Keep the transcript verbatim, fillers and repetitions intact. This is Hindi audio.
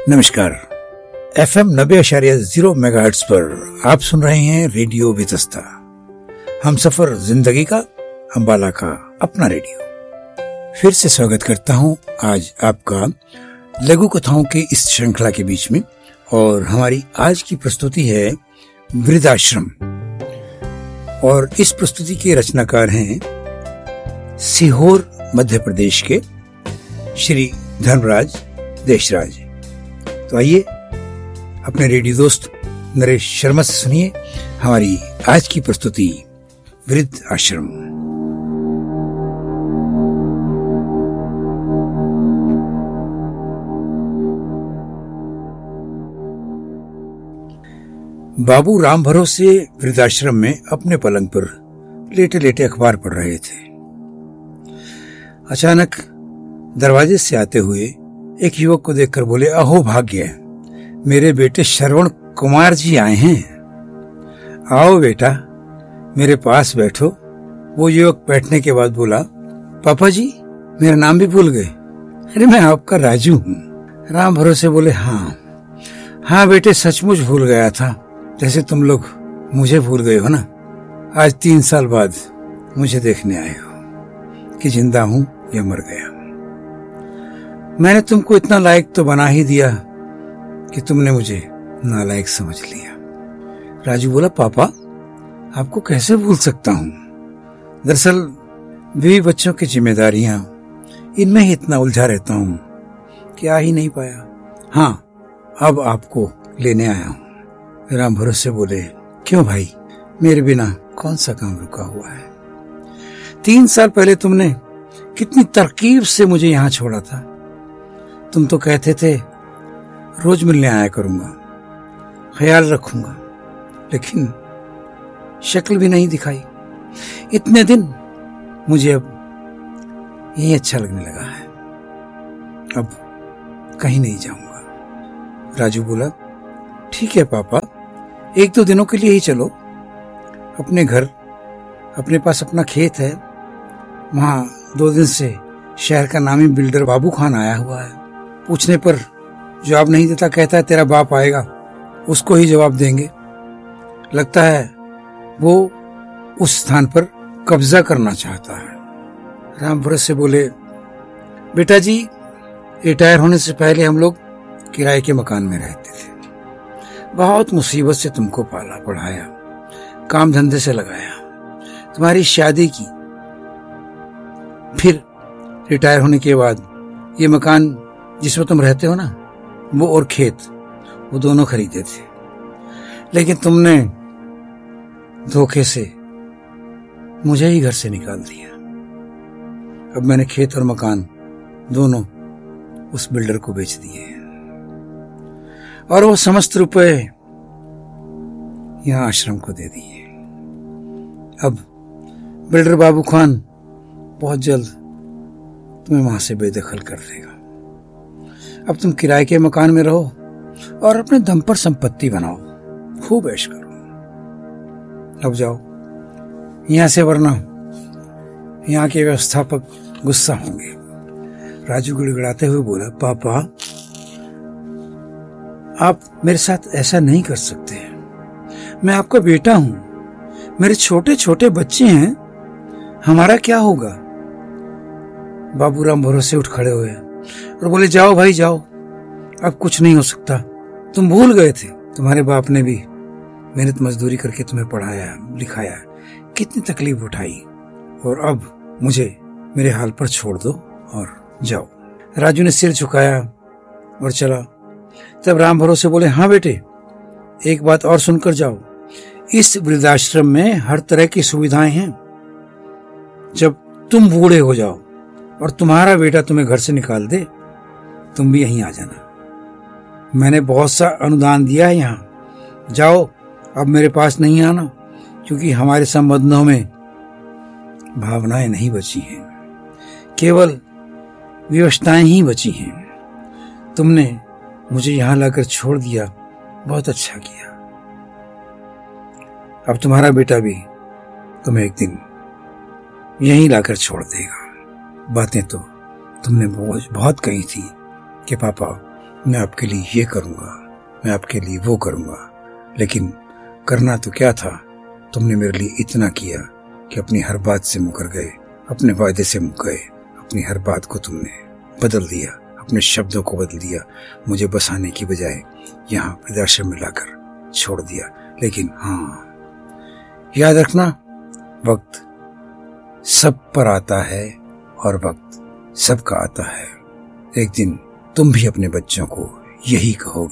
नमस्कार। एफ एम नब्बे आशारिया जीरो मेगाहर्ट्ज पर आप सुन रहे हैं रेडियो वितस्ता। हम सफर जिंदगी का, अंबाला का अपना रेडियो। फिर से स्वागत करता हूं आज आपका लघु कथाओं की इस श्रृंखला के बीच में। और हमारी आज की प्रस्तुति है वृद्धाश्रम, और इस प्रस्तुति के रचनाकार हैं सीहोर मध्य प्रदेश के श्री धर्मराज देशराज। तो आइए अपने रेडियो दोस्त नरेश शर्मा से सुनिए हमारी आज की प्रस्तुति वृद्ध आश्रम। बाबू राम भरोसे वृद्धाश्रम में अपने पलंग पर लेटे लेटे अखबार पढ़ रहे थे। अचानक दरवाजे से आते हुए एक युवक को देखकर बोले, अहो भाग्य, मेरे बेटे श्रवण कुमार जी आए हैं। आओ बेटा, मेरे पास बैठो। वो युवक बैठने के बाद बोला, पापा जी मेरा नाम भी भूल गए। अरे मैं आपका राजू हूँ। राम भरोसे बोले, हाँ हाँ बेटे, सचमुच भूल गया था, जैसे तुम लोग मुझे भूल गए हो ना। आज तीन साल बाद मुझे देखने आए हो कि जिंदा हूँ या मर गया। मैंने तुमको इतना लायक तो बना ही दिया कि तुमने मुझे नालायक समझ लिया। राजू बोला, पापा आपको कैसे भूल सकता हूँ। दरअसल बीवी बच्चों की जिम्मेदारियां, इनमें ही इतना उलझा रहता हूँ कि आ ही नहीं पाया। हाँ, अब आपको लेने आया हूँ। राम भरोसे बोले, क्यों भाई, मेरे बिना कौन सा काम रुका हुआ है। तीन साल पहले तुमने कितनी तरकीब से मुझे यहाँ छोड़ा था। तुम तो कहते थे रोज मिलने आया करूंगा, ख्याल रखूंगा, लेकिन शक्ल भी नहीं दिखाई। इतने दिन मुझे अब यही अच्छा लगने लगा है, अब कहीं नहीं जाऊंगा। राजू बोला, ठीक है पापा, एक दो दिनों के लिए ही चलो। अपने घर, अपने पास अपना खेत है, वहां दो दिन से शहर का नामी बिल्डर बाबू खान आया हुआ है। पूछने पर जवाब नहीं देता, कहता है तेरा बाप आएगा उसको ही जवाब देंगे। लगता है वो उस स्थान पर कब्जा करना चाहता है। राम भरोसे बोले, बेटा जी, रिटायर होने से पहले हम लोग किराए के मकान में रहते थे। बहुत मुसीबत से तुमको पाला पढ़ाया, काम धंधे से लगाया, तुम्हारी शादी की। फिर रिटायर होने के बाद ये मकान जिसमें तुम रहते हो ना, वो और खेत, वो दोनों खरीदे थे। लेकिन तुमने धोखे से मुझे ही घर से निकाल दिया। अब मैंने खेत और मकान दोनों उस बिल्डर को बेच दिए और वो समस्त रुपए यहां आश्रम को दे दिए। अब बिल्डर बाबू खान बहुत जल्द तुम्हें वहां से बेदखल कर देगा। अब तुम किराए के मकान में रहो और अपने दम पर संपत्ति बनाओ, खूब ऐश करो। अब जाओ यहां से, वरना यहाँ के व्यवस्थापक गुस्सा होंगे। राजू गिड़गिड़ाते हुए बोला, पापा आप मेरे साथ ऐसा नहीं कर सकते। मैं आपका बेटा हूं, मेरे छोटे छोटे बच्चे हैं, हमारा क्या होगा। बाबूराम भरोसे उठ खड़े हुए और बोले, जाओ भाई जाओ, अब कुछ नहीं हो सकता। तुम भूल गए थे, तुम्हारे बाप ने भी मेहनत मजदूरी करके तुम्हें पढ़ाया लिखाया, कितनी तकलीफ उठाई, और अब मुझे मेरे हाल पर छोड़ दो और जाओ। राजू ने सिर झुकाया और चला। तब राम भरोसे बोले, हाँ बेटे, एक बात और सुनकर जाओ। इस वृद्धाश्रम में हर तरह की सुविधाएं हैं। जब तुम बूढ़े हो जाओ और तुम्हारा बेटा तुम्हें घर से निकाल दे, तुम भी यहीं आ जाना। मैंने बहुत सा अनुदान दिया है यहाँ। जाओ, अब मेरे पास नहीं आना, क्योंकि हमारे संबंधों में भावनाएं नहीं बची हैं, केवल व्यवस्थाएं ही बची हैं। तुमने मुझे यहाँ लाकर छोड़ दिया, बहुत अच्छा किया। अब तुम्हारा बेटा भी तुम्हें एक दिन यहीं लाकर छोड़ देगा। बातें तो तुमने बहुत कही थी कि पापा मैं आपके लिए ये करूंगा, मैं आपके लिए वो करूंगा, लेकिन करना तो क्या था? तुमने मेरे लिए इतना किया कि अपनी हर बात से मुकर गए, अपने वायदे से मुकर गए, अपनी हर बात को तुमने बदल दिया, अपने शब्दों को बदल दिया, मुझे बसाने की बजाय यहाँ वृद्धाश्रम में लाकर छोड़ दिया। लेकिन हाँ, याद रखना, वक्त सब पर आता है और वक्त सबका आता है। एक दिन तुम भी अपने बच्चों को यही कहोगे।